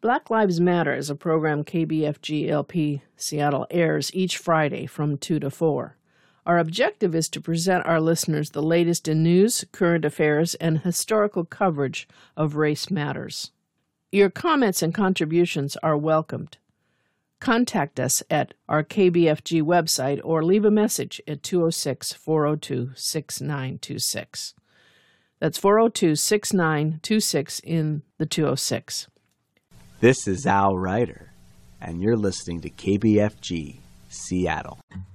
Black Lives Matter is a program KBFG-LP Seattle airs each Friday from 2 to 4. Our objective is to present our listeners the latest in news, current affairs, and historical coverage of race matters. Your comments and contributions are welcomed. Contact us at our KBFG website or leave a message at 206-402-6926. That's 402-6926 in the 206. This is Al Ryder, and you're listening to KBFG Seattle.